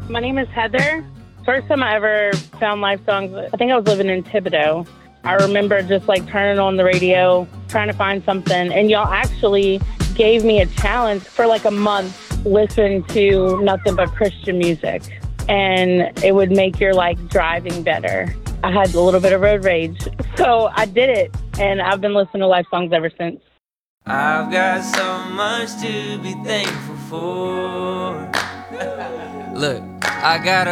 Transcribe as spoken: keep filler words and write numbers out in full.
My name is Heather. First time I ever found live songs, I think I was living in Thibodeau. I remember just like turning on the radio, trying to find something, and y'all actually gave me a challenge for like a month. Listen to nothing but Christian music, and it would make your like driving better. I had a little bit of road rage, so I did it, and I've been listening to live songs ever since. I've got so much to be thankful for. Look, I got a